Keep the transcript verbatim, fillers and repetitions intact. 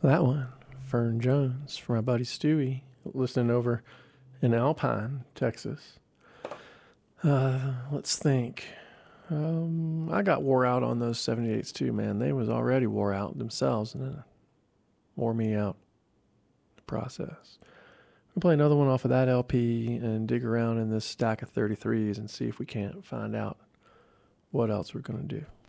That one, Fern Jones, from my buddy Stewie, listening over in Alpine, Texas. Uh, let's think. Um, I got wore out on those seventy-eights too, man. They was already wore out themselves, and then wore me out in the process. We'll play another one off of that L P and dig around in this stack of thirty-threes and see if we can't find out what else we're going to do.